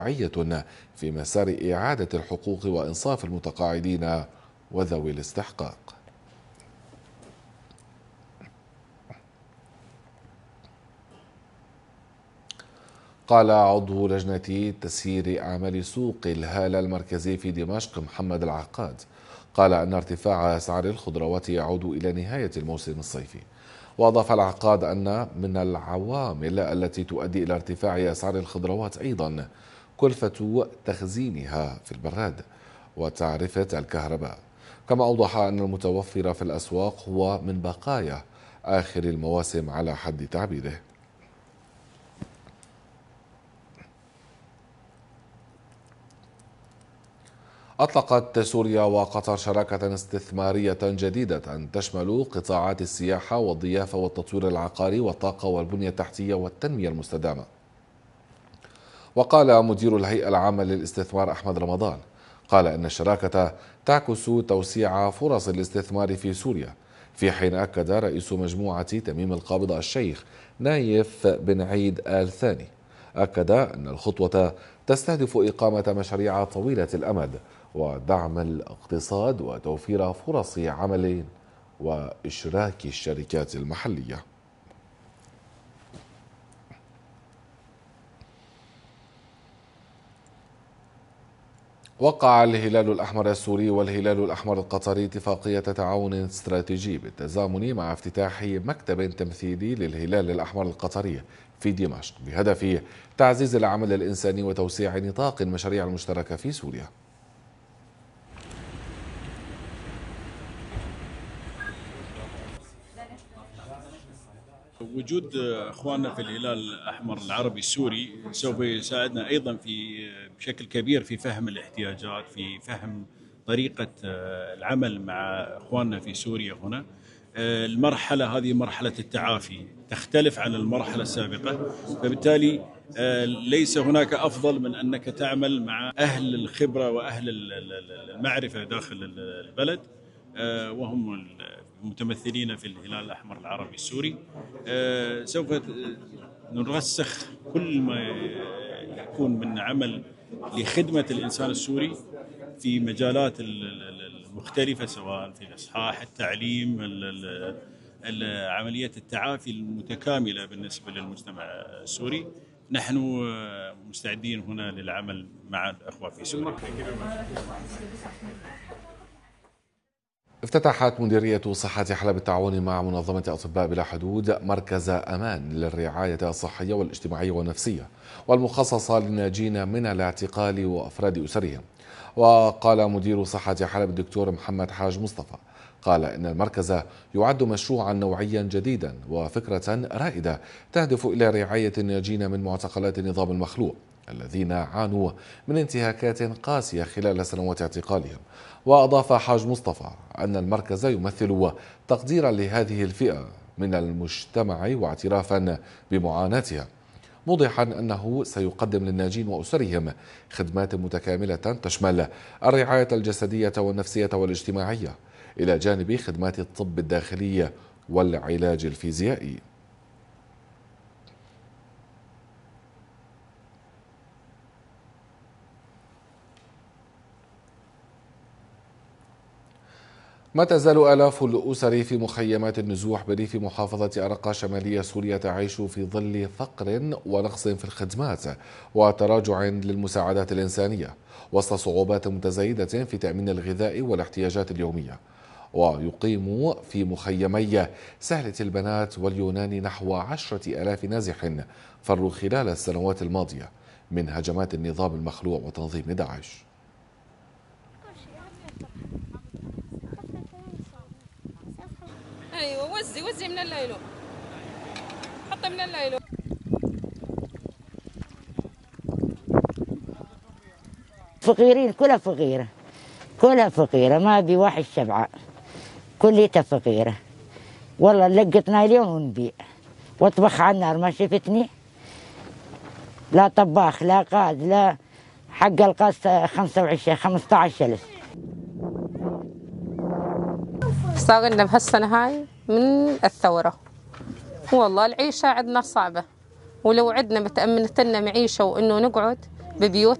في مسار إعادة الحقوق وإنصاف المتقاعدين وذوي الاستحقاق. قال عضو لجنة تسيير أعمال سوق الهالة المركزي في دمشق محمد العقاد قال أن ارتفاع أسعار الخضروات يعود إلى نهاية الموسم الصيفي. وأضاف العقاد أن من العوامل التي تؤدي إلى ارتفاع أسعار الخضروات أيضا كلفة تخزينها في البراد وتعرفة الكهرباء. كما أوضح أن المتوفر في الأسواق هو من بقايا آخر المواسم على حد تعبيره. أطلقت سوريا وقطر شراكة استثمارية جديدة تشمل قطاعات السياحة والضيافة والتطوير العقاري والطاقة والبنية التحتية والتنمية المستدامة. وقال مدير الهيئة العامة للاستثمار أحمد رمضان قال إن الشراكة تعكس توسيع فرص الاستثمار في سوريا، في حين أكد رئيس مجموعة تميم القابضة الشيخ نايف بن عيد آل ثاني أكد أن الخطوة تستهدف إقامة مشاريع طويلة الأمد ودعم الاقتصاد وتوفير فرص عمل وإشراك الشركات المحلية. وقع الهلال الأحمر السوري والهلال الأحمر القطري اتفاقية تعاون استراتيجي بالتزامن مع افتتاح مكتب تمثيلي للهلال الأحمر القطري في دمشق بهدف تعزيز العمل الإنساني وتوسيع نطاق المشاريع المشتركة في سوريا. وجود اخواننا في الهلال الاحمر العربي السوري سوف يساعدنا ايضا بشكل كبير في فهم الاحتياجات، في فهم طريقه العمل مع اخواننا في سوريا هنا. المرحله هذه مرحله التعافي تختلف عن المرحله السابقه، فبالتالي ليس هناك افضل من انك تعمل مع اهل الخبره واهل المعرفه داخل البلد، وهم متمثلين في الهلال الأحمر العربي السوري. سوف نرسخ كل ما يكون من عمل لخدمة الإنسان السوري في مجالات المختلفة، سواء في الإصحاح، التعليم، عملية التعافي المتكاملة بالنسبة للمجتمع السوري. نحن مستعدين هنا للعمل مع الأخوة في سوريا. افتتحت مديرية صحة حلب بالتعاون مع منظمة أطباء بلا حدود مركز أمان للرعاية الصحية والاجتماعية والنفسية والمخصصة للناجين من الاعتقال وأفراد أسرهم. وقال مدير صحة حلب الدكتور محمد حاج مصطفى قال إن المركز يعد مشروعا نوعيا جديدا وفكرة رائدة تهدف إلى رعاية الناجين من معتقلات النظام المخلوع الذين عانوا من انتهاكات قاسية خلال سنوات اعتقالهم. وأضاف حاج مصطفى أن المركز يمثل تقديرا لهذه الفئة من المجتمع واعترافا بمعاناتها، موضحا أنه سيقدم للناجين وأسرهم خدمات متكاملة تشمل الرعاية الجسدية والنفسية والاجتماعية إلى جانب خدمات الطب الداخلي والعلاج الفيزيائي. ما تزال آلاف الأسر في مخيمات النزوح بريف محافظة أرقا شمالية سوريا تعيش في ظل فقر ونقص في الخدمات وتراجع للمساعدات الإنسانية وسط صعوبات متزايدة في تأمين الغذاء والاحتياجات اليومية. ويقيم في مخيمي سهلة البنات واليونان نحو 10,000 نازح فروا خلال السنوات الماضية من هجمات النظام المخلوع وتنظيم داعش. ايوه وزي من الليل، حط من الليل. فقيرين، كلها فقيرة، كلها فقيرة، ما بي واحد شبعان، كليتها فقيرة. والله لقطنا اليوم ونبيع واطبخ على النار، ما شفتني لا طباخ لا قاد لا حق القاس 25 15 ألف. اشتغلنا بهالسنة هاي من الثورة، والله العيشة عندنا صعبة، ولو عندنا متأمنة لنا معيشة وإنه نقعد ببيوت